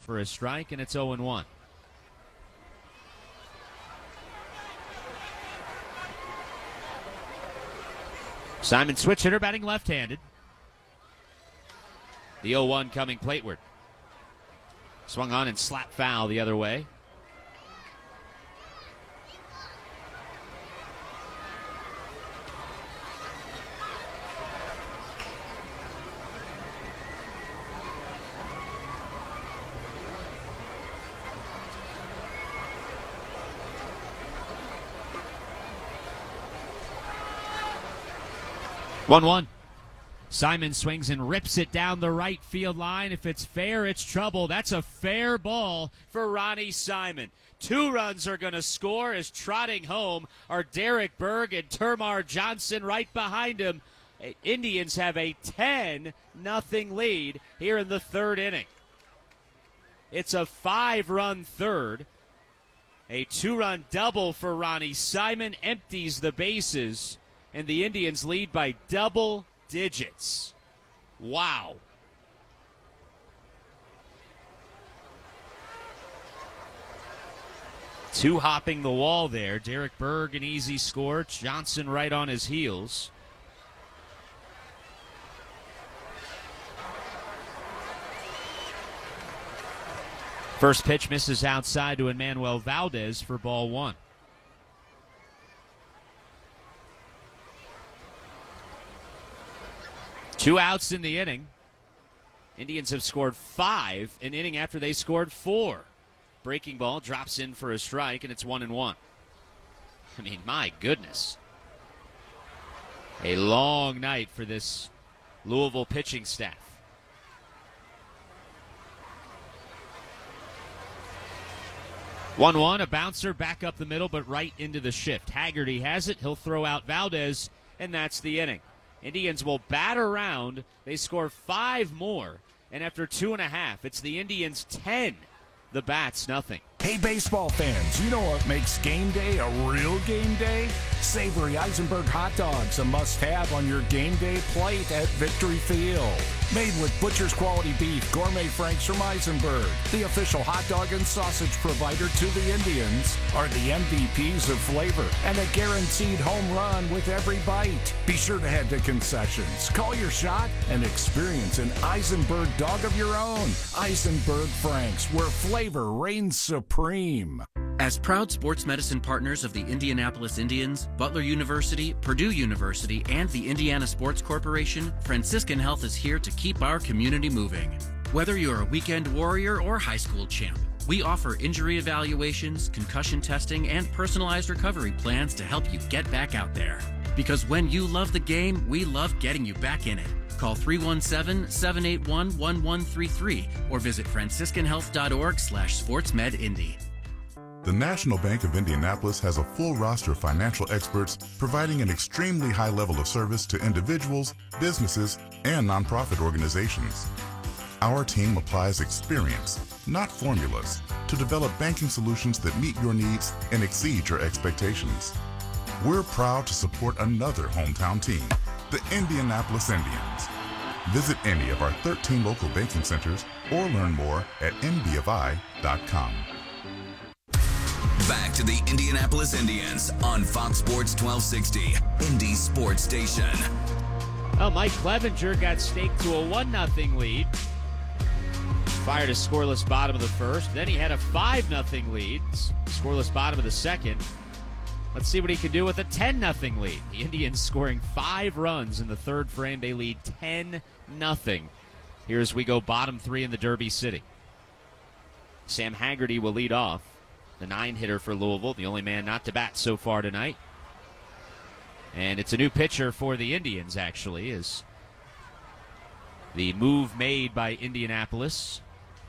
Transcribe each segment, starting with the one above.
for a strike, and it's 0-1. Simon switch hitter batting left-handed. The 0-1 coming plateward. Swung on and slapped foul the other way. One. Simon swings and rips it down the right field line. If it's fair, it's trouble. That's a fair ball for Ronnie Simon. 2 runs are going to score as trotting home are Derek Berg and Termar Johnson right behind him. Indians have a 10-0 lead here in the 3rd inning. It's a 5-run 3rd. A 2-run double for Ronnie Simon empties the bases, and the Indians lead by double digits. Wow. Two hopping the wall there. Derek Berg, an easy score. Johnson right on his heels. First pitch misses outside to Emmanuel Valdez for ball 1. Two outs in the inning. Indians have scored 5 an inning after they scored 4. Breaking ball drops in for a strike, and it's 1-1. I mean, my goodness. A long night for this Louisville pitching staff. One, a bouncer back up the middle, but right into the shift. Haggerty has it. He'll throw out Valdez, and that's the inning. Indians will bat around. They score 5 more, and after 2.5, it's the Indians 10. The Bats nothing. Hey, baseball fans, you know what makes game day a real game day? Savory Eisenberg hot dogs, a must-have on your game day plate at Victory Field. Made with butcher's quality beef, gourmet franks from Eisenberg, the official hot dog and sausage provider to the Indians, are the MVPs of flavor and a guaranteed home run with every bite. Be sure to head to concessions, call your shot, and experience an Eisenberg dog of your own. Eisenberg Franks, where flavor reigns supreme. As proud sports medicine partners of the Indianapolis Indians, Butler University, Purdue University, and the Indiana Sports Corporation, Franciscan Health is here to keep our community moving. Whether you're a weekend warrior or high school champ, we offer injury evaluations, concussion testing, and personalized recovery plans to help you get back out there. Because when you love the game, we love getting you back in it. Call 317-781-1133 or visit franciscanhealth.org/sportsmedindy. The National Bank of Indianapolis has a full roster of financial experts providing an extremely high level of service to individuals, businesses, and nonprofit organizations. Our team applies experience, not formulas, to develop banking solutions that meet your needs and exceed your expectations. We're proud to support another hometown team, the Indianapolis Indians. Visit any of our 13 local banking centers or learn more at ndfi.com. Back to the Indianapolis Indians on Fox Sports 1260, Indy Sports Station. Well, Mike Clevenger got staked to a 1-0 lead. Fired a scoreless bottom of the first. Then he had a 5-0 lead. Scoreless bottom of the second. Let's see what he can do with a 10-0 lead. The Indians scoring 5 runs in the third frame. They lead 10-0. Here as we go bottom 3 in the Derby City. Sam Haggerty will lead off. The 9-hitter for Louisville, the only man not to bat so far tonight. And it's a new pitcher for the Indians, actually, is the move made by Indianapolis.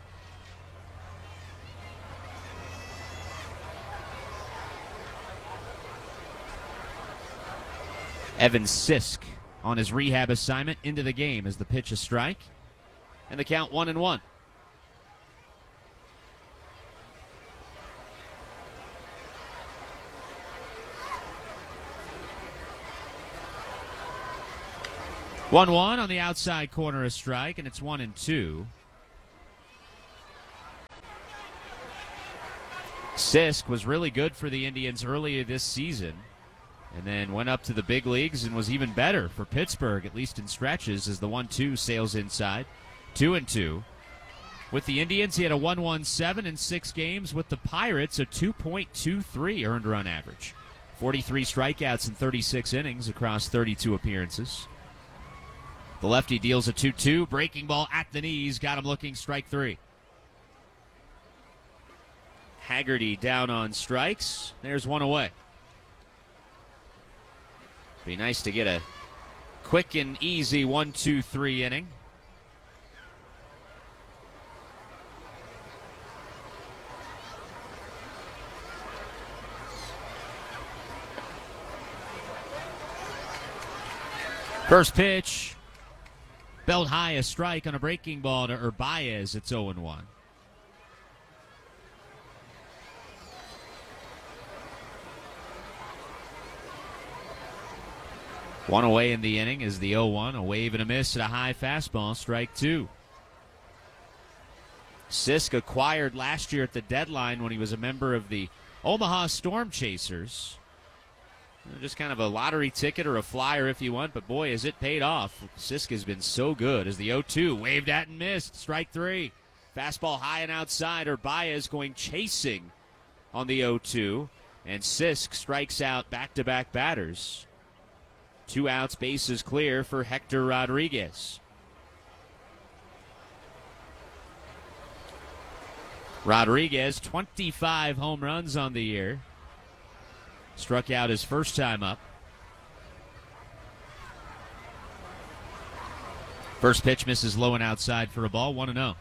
Evan Sisk on his rehab assignment into the game as the pitch a strike. And the count 1-1. On the outside corner, a strike, and it's 1-2. Sisk was really good for the Indians earlier this season, and then went up to the big leagues and was even better for Pittsburgh, at least in stretches, as the 1-2 sails inside. 2-2. With the Indians, he had a 1.17 in 6 games. With the Pirates, a 2.23 earned run average. 43 strikeouts in 36 innings across 32 appearances. The lefty deals a 2-2. Breaking ball at the knees. Got him looking, strike 3. Haggerty down on strikes. There's one away. Be nice to get a quick and easy 1-2-3 inning. First pitch, belt high, a strike on a breaking ball to Urbaez. It's 0-1. One away in the inning is the 0-1. A wave and a miss at a high fastball, strike 2. Sisk acquired last year at the deadline when he was a member of the Omaha Storm Chasers. Just kind of a lottery ticket or a flyer if you want, but boy, has it paid off. Sisk has been so good as the 0-2, waved at and missed, strike 3. Fastball high and outside, Urbaez going chasing on the 0-2, and Sisk strikes out back-to-back batters. 2 outs, bases clear for Hector Rodriguez. Rodriguez, 25 home runs on the year. Struck out his first time up. First pitch misses low and outside for a ball, 1-0.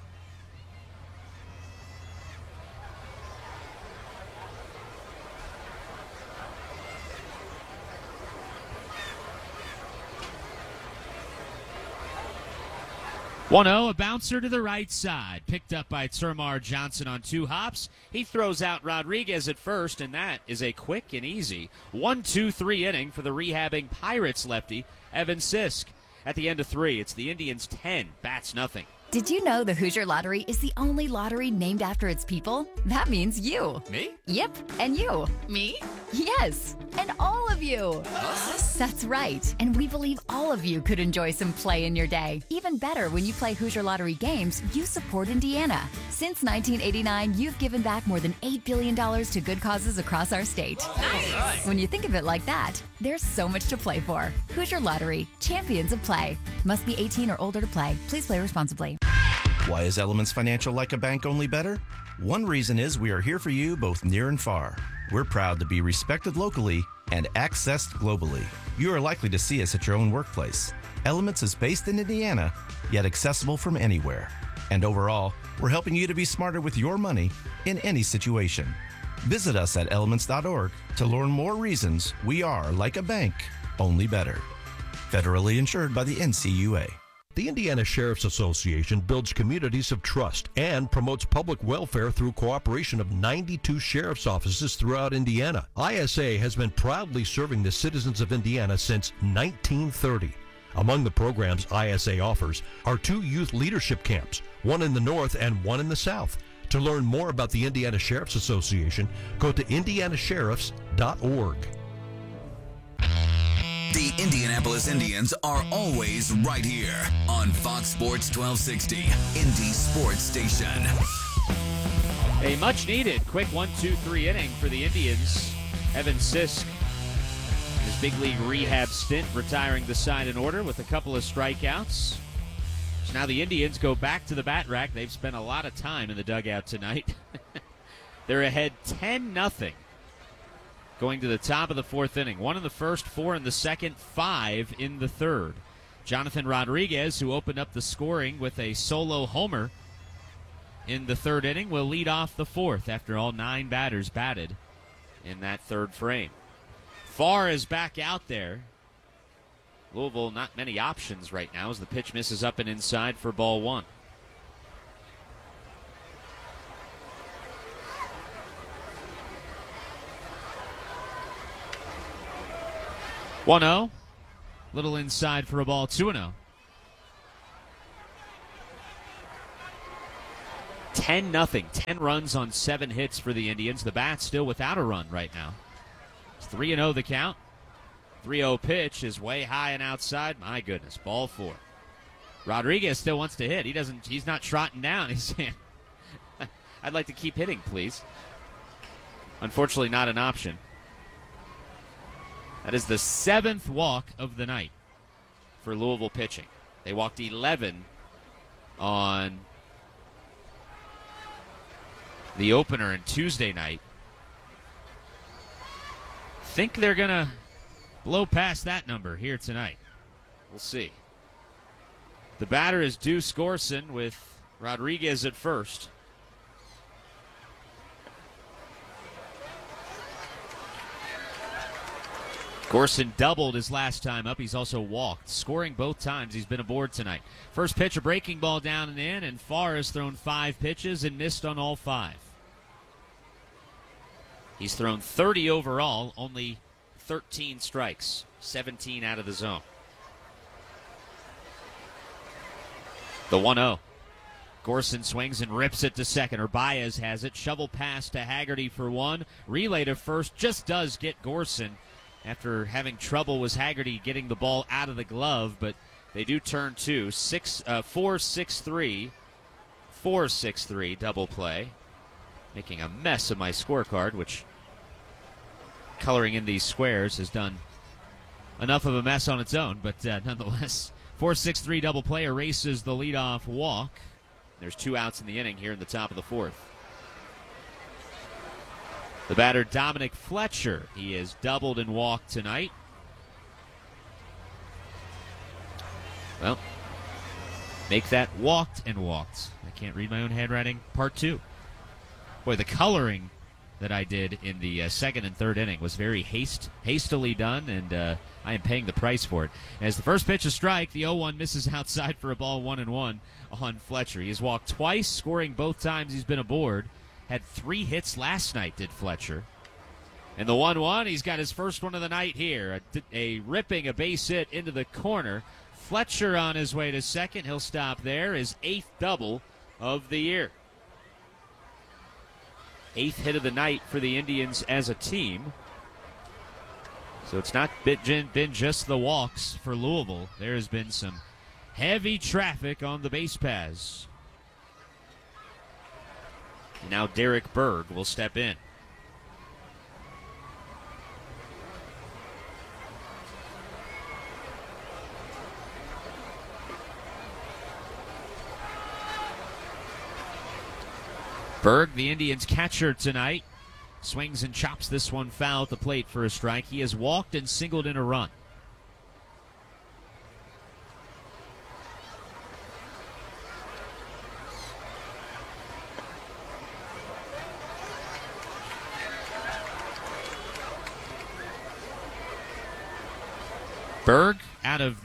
A bouncer to the right side. Picked up by Termar Johnson on 2 hops. He throws out Rodriguez at first, and that is a quick and easy 1-2-3 inning for the rehabbing Pirates lefty, Evan Sisk. At the end of 3, it's the Indians 10, bats nothing. Did you know the Hoosier Lottery is the only lottery named after its people? That means you. Me? Yep, and you. Me? Yes, and all of you. Us? That's right, and we believe all of you could enjoy some play in your day. Even better, when you play Hoosier Lottery games, you support Indiana. Since 1989, you've given back more than $8 billion to good causes across our state. Nice. When you think of it like that, there's so much to play for. Hoosier Lottery, champions of play. Must be 18 or older to play. Please play responsibly. Why is Elements Financial like a bank, only better? One reason is we are here for you both near and far. We're proud to be respected locally and accessed globally. You are likely to see us at your own workplace. Elements is based in Indiana, yet accessible from anywhere. And overall, we're helping you to be smarter with your money in any situation. Visit us at elements.org to learn more reasons we are like a bank, only better. Federally insured by the NCUA. The Indiana Sheriff's Association builds communities of trust and promotes public welfare through cooperation of 92 sheriff's offices throughout Indiana. ISA has been proudly serving the citizens of Indiana since 1930. Among the programs ISA offers are 2 youth leadership camps, one in the north and one in the south. To learn more about the Indiana Sheriff's Association, go to indianasheriffs.org. The Indianapolis Indians are always right here on Fox Sports 1260, Indy Sports Station. A much-needed quick 1-2-3 inning for the Indians. Evan Sisk, his big league rehab stint, retiring the side in order with a couple of strikeouts. So now the Indians go back to the bat rack. They've spent a lot of time in the dugout tonight. They're ahead 10-0. Going to the top of the 4th inning. 1 in the first, 4 in the second, 5 in the third. Jonathan Rodriguez, who opened up the scoring with a solo homer in the 3rd inning, will lead off the 4th after all 9 batters batted in that 3rd frame. Farr is back out there. Louisville, not many options right now as the pitch misses up and inside for ball 1. (1-0). Little inside for a ball, 2-0. 10-0. 10 runs on 7 hits for the Indians. The Bats still without a run right now. It's 3-0 the count. 3-0 pitch is way high and outside. My goodness, ball 4. Rodriguez still wants to hit. He's not trotting down. He's saying, I'd like to keep hitting, please. Unfortunately, not an option. That is the 7th walk of the night for Louisville pitching. They walked 11 on the opener and Tuesday night. Think they're going to blow past that number here tonight. We'll see. The batter is Deuce Gorson with Rodriguez at first. Gorson doubled his last time up. He's also walked, scoring both times he's been aboard tonight. First pitch, a breaking ball down and in, and Farr has thrown 5 pitches and missed on all 5. He's thrown 30 overall, only 13 strikes, 17 out of the zone. The 1-0. Gorson swings and rips it to second, or Baez has it. Shovel pass to Haggerty for 1. Relay to first, just does get Gorson. After having trouble was Haggerty getting the ball out of the glove, but they do turn 2. 4-6-3. 4-6-3 double play. Making a mess of my scorecard, which coloring in these squares has done enough of a mess on its own, but nonetheless, 4-6-3 double play erases the leadoff walk. There's 2 outs in the inning here in the top of the 4th. The batter, Dominic Fletcher. He has doubled and walked tonight. Well, make that walked and walked. I can't read my own handwriting. Part 2. Boy, the coloring that I did in the second and third inning was very hastily done, and I am paying the price for it. As the first pitch is strike, the 0-1 misses outside for a ball 1-1 on Fletcher. He has walked twice, scoring both times he's been aboard. Had 3 hits last night, did Fletcher. And the 1-1, he's got his first one of the night here. A base hit into the corner. Fletcher on his way to second. He'll stop there. His 8th double of the year. 8th hit of the night for the Indians as a team. So it's not been just the walks for Louisville. There has been some heavy traffic on the base paths. Now Derek Berg will step in. Berg, the Indians' catcher tonight, swings and chops this one foul at the plate for a strike. He has walked and singled in a run. Berg out of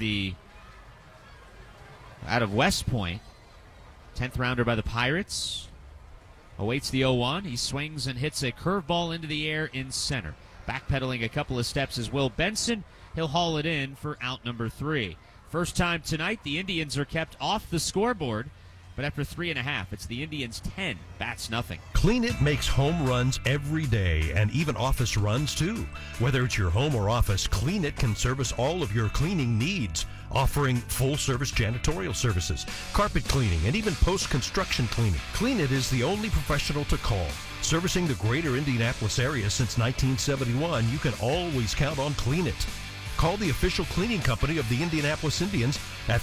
West Point, 10th rounder by the Pirates, awaits the 0-1. He swings and hits a curveball into the air in center. Backpedaling a couple of steps is Will Benson. He'll haul it in for out number 3. First time tonight, the Indians are kept off the scoreboard, but after 3.5, it's the Indians 10, Bats nothing. Clean It makes home runs every day and even office runs too. Whether it's your home or office, Clean It can service all of your cleaning needs, offering full-service janitorial services, carpet cleaning, and even post-construction cleaning. Clean It is the only professional to call. Servicing the greater Indianapolis area since 1971, you can always count on Clean It. Call the official cleaning company of the Indianapolis Indians at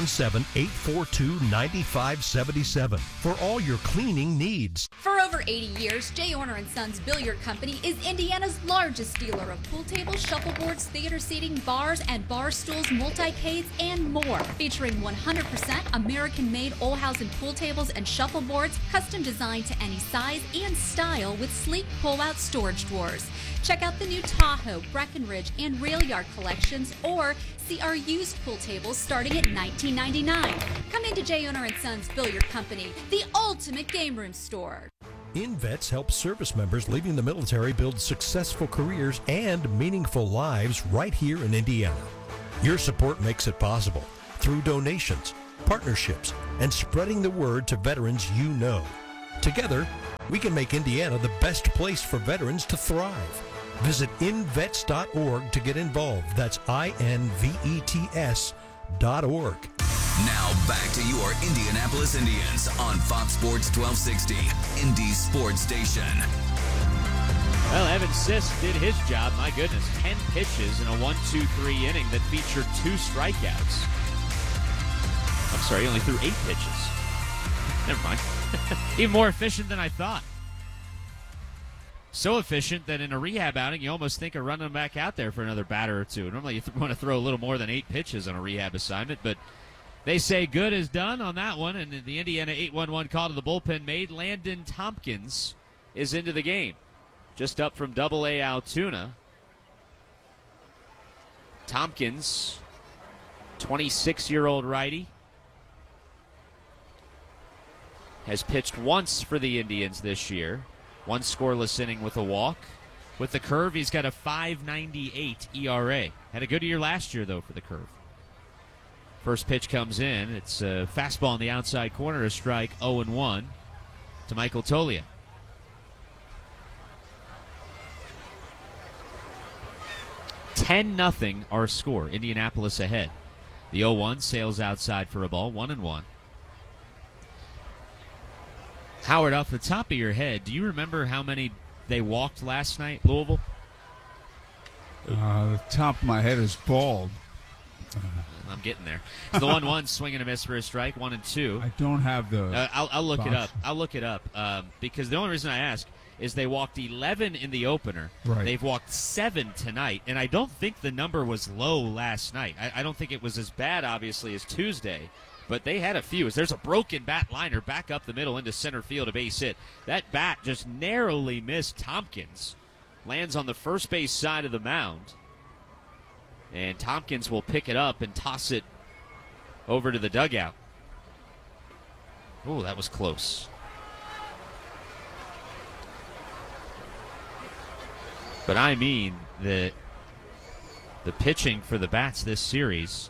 317-842-9577 for all your cleaning needs. For over 80 years, J. Orner & Sons Billiard Company is Indiana's largest dealer of pool tables, shuffleboards, theater seating, bars and bar stools, multi-cades, and more. Featuring 100% American-made Olhausen pool tables and shuffleboards, custom designed to any size and style with sleek pull-out storage drawers. Check out the new Tahoe, Breckenridge, and Rail Yard collections, or see our used pool tables starting at $19.99. Come into J. Orner & Sons Billiard Company, the ultimate game room store. InVets helps service members leaving the military build successful careers and meaningful lives right here in Indiana. Your support makes it possible through donations, partnerships, and spreading the word to veterans you know. Together, we can make Indiana the best place for veterans to thrive. Visit invets.org to get involved. That's INVETS.org. Now back to your Indianapolis Indians on Fox Sports 1260, Indy Sports Station. Well, Evan Sisk did his job. My goodness, 10 pitches in a 1-2-3 inning that featured 2 strikeouts. I'm sorry, he only threw 8 pitches. Never mind. Even more efficient than I thought. So efficient that in a rehab outing, you almost think of running him back out there for another batter or two. Normally, you want to throw a little more than 8 pitches on a rehab assignment, but they say good is done on that one, and the Indiana 8-1-1 call to the bullpen made. Landon Tompkins is into the game, just up from Double-A Altoona. Tompkins, 26-year-old righty, has pitched once for the Indians this year. 1 scoreless inning with a walk. With the curve, he's got a 5.98 ERA. Had a good year last year, though, for the curve. First pitch comes in. It's a fastball on the outside corner, a strike, 0-1 to Michael Toglia. $10-0 our score. Indianapolis ahead. The 0-1 sails outside for a ball, 1-1. Howard, off the top of your head, do you remember how many they walked last night, Louisville? The top of my head is bald. I'm getting there. It's the 1-1 swing and a miss for a strike, 1-2. I don't have the. I'll look it up. I'll look it up because the only reason I ask is they walked 11 in the opener. Right. They've walked 7 tonight, and I don't think the number was low last night. I don't think it was as bad, obviously, as Tuesday. But they had a few. There's a broken bat liner back up the middle into center field, a base hit. That bat just narrowly missed Tompkins. Lands on the first base side of the mound. And Tompkins will pick it up and toss it over to the dugout. Oh, that was close. But I mean, the pitching for the bats this series.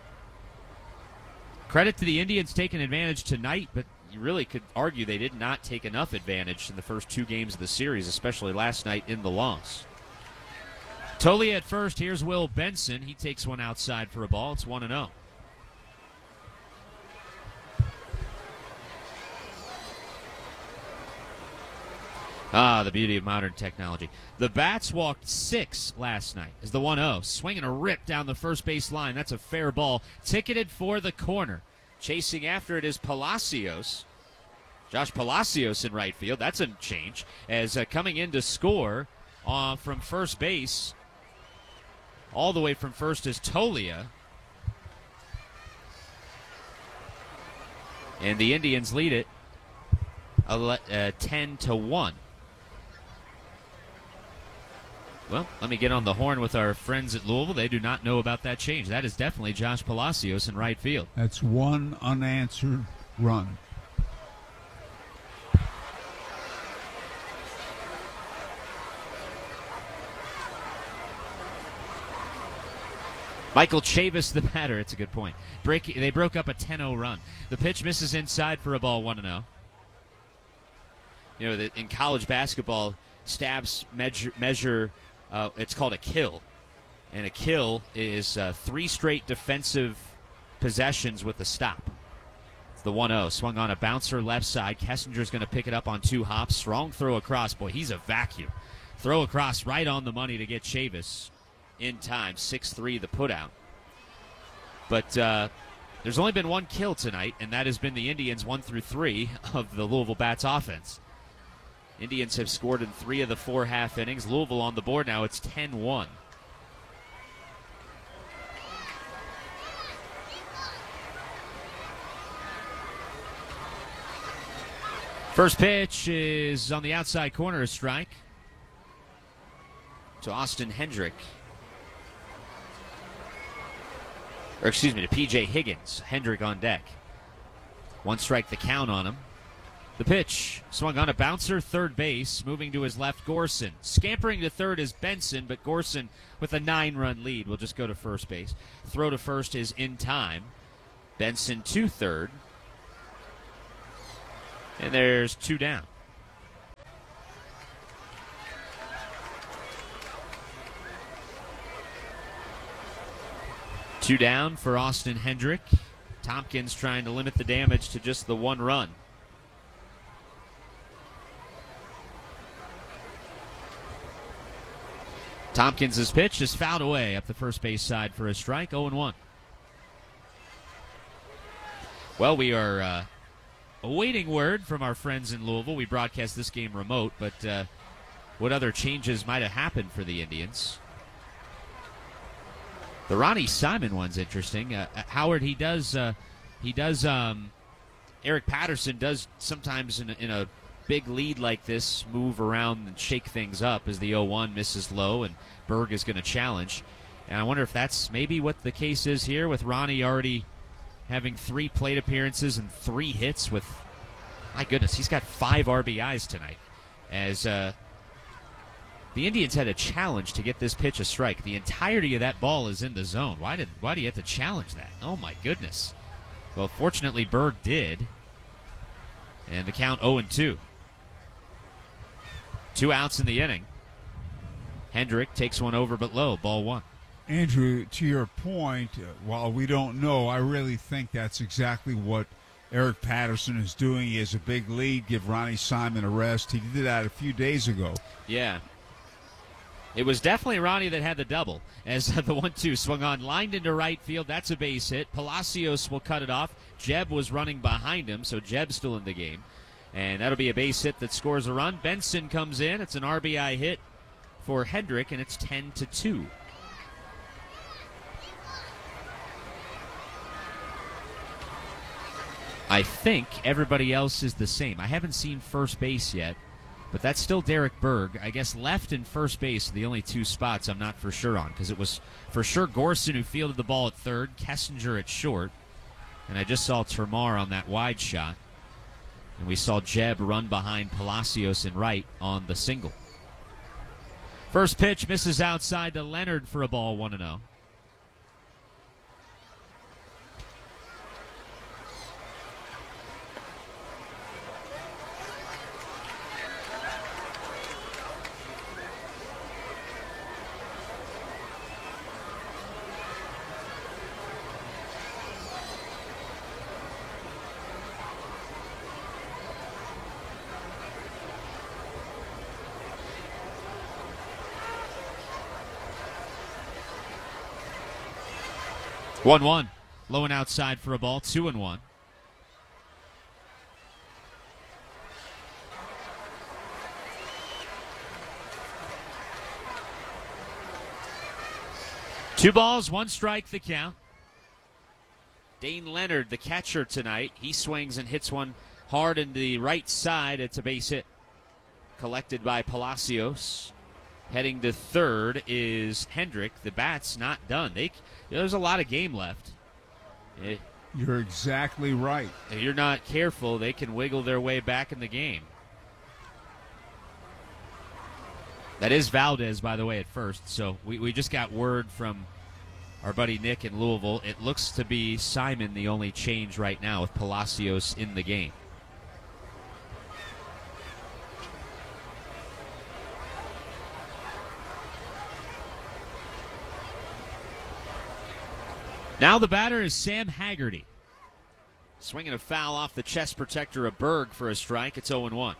Credit to the Indians taking advantage tonight, but you really could argue they did not take enough advantage in the first 2 games of the series, especially last night in the loss. Toglia at first. Here's Will Benson. He takes one outside for a ball. It's 1-0. The beauty of modern technology. The bats walked 6 last night as the 1-0. Swinging a rip down the first base line. That's a fair ball. Ticketed for the corner. Chasing after it is Palacios. Josh Palacios in right field. That's a change. As coming in to score from first base, all the way from first is Toglia. And the Indians lead it 10-1. Well, let me get on the horn with our friends at Louisville. They do not know about that change. That is definitely Josh Palacios in right field. That's 1 unanswered run. Michael Chavis, the batter. It's a good point. They broke up a 10-0 run. The pitch misses inside for a ball, 1-0. You know, in college basketball, stabs measure it's called a kill. And a kill is 3 straight defensive possessions with a stop. It's the 1-0. Swung on a bouncer left side. Kessinger's going to pick it up on 2 hops. Strong throw across. Boy, he's a vacuum. Throw across right on the money to get Chavis in time. 6-3 the putout. But there's only been 1 kill tonight, and that has been the Indians 1 through 3 of the Louisville Bats offense. Indians have scored in 3 of the 4 half innings. Louisville on the board now. It's 10-1. First pitch is on the outside corner, a strike to Austin Hendrick. Or excuse me, to P.J. Higgins. Hendrick on deck. 1 strike the count on him. The pitch swung on a bouncer, third base, moving to his left, Gorson. Scampering to third is Benson, but Gorson with a 9-run lead will just go to first base. Throw to first is in time. Benson to third. And there's 2 down. Two down for Austin Hendrick. Tompkins trying to limit the damage to just the 1 run. Tompkins' pitch is fouled away up the first base side for a strike, 0-1. Well, we are awaiting word from our friends in Louisville. We broadcast this game remote, but what other changes might have happened for the Indians? The Ronnie Simon one's interesting. Howard, Eric Patterson does sometimes in a big lead like this move around and shake things up as the 0-1 misses low and Berg is going to challenge. And I wonder if that's maybe what the case is here with Ronnie already having 3 plate appearances and 3 hits with, my goodness, he's got 5 RBIs tonight. As the Indians had a challenge to get this pitch a strike. The entirety of that ball is in the zone. Why do you have to challenge that? Oh, my goodness. Well, fortunately, Berg did. And the count 0-2. 2 outs in the inning. Hendrick takes one over but low, ball 1. Andrew, to your point, while we don't know, I really think that's exactly what Eric Patterson is doing. He has a big lead, give Ronnie Simon a rest. He did that a few days ago. Yeah. It was definitely Ronnie that had the double as the 1-2 swung on, lined into right field. That's a base hit. Palacios will cut it off. Jeb was running behind him, so Jeb's still in the game. And that'll be a base hit that scores a run. Benson comes in. It's an RBI hit for Hendrick, and it's 10-2. I think everybody else is the same. I haven't seen first base yet, but that's still Derek Berg. I guess left and first base are the only 2 spots I'm not for sure on, because it was for sure Gorson who fielded the ball at third, Kessinger at short, and I just saw Termar on that wide shot. And we saw Jeb run behind Palacios in right on the single. First pitch misses outside to Leonard for a ball, 1-0. One, low and outside for a ball, 2-1. Two balls, 1 strike, the count. Dane Leonard, the catcher tonight, he swings and hits one hard in the right side. It's a base hit collected by Palacios. Heading to third is Hendrick. The bat's not done. There's a lot of game left. You're exactly right. If you're not careful, they can wiggle their way back in the game. That is Valdez, by the way, at first. So we just got word from our buddy Nick in Louisville. It looks to be Simon the only change right now with Palacios in the game. Now the batter is Sam Haggerty. Swinging a foul off the chest protector of Berg for a strike. It's 0-1. Well,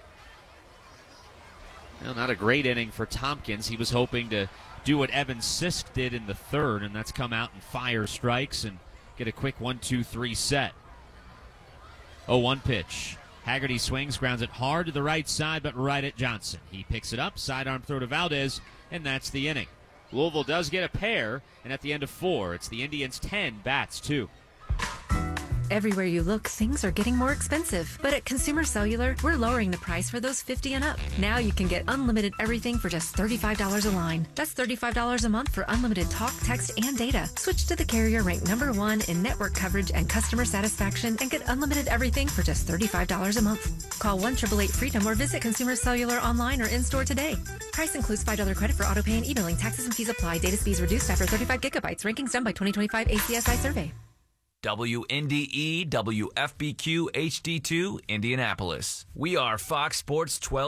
not a great inning for Tompkins. He was hoping to do what Evan Sisk did in the third, and that's come out and fire strikes and get a quick 1-2-3 set. 0-1 pitch. Haggerty swings, grounds it hard to the right side, but right at Johnson. He picks it up, sidearm throw to Valdez, and that's the inning. Louisville does get a pair, and at the end of 4, it's the Indians 10, Bats 2. Everywhere you look, things are getting more expensive. But at Consumer Cellular, we're lowering the price for those 50 and up. Now you can get unlimited everything for just $35 a line. That's $35 a month for unlimited talk, text, and data. Switch to the carrier ranked #1 in network coverage and customer satisfaction and get unlimited everything for just $35 a month. Call 1-888-FREEDOM or visit Consumer Cellular online or in-store today. Price includes $5 credit for auto pay and e-billing. Taxes and fees apply. Data speeds reduced after 35 gigabytes. Rankings done by 2025 ACSI survey. WNDE WFBQ HD2 Indianapolis. We are Fox Sports 12.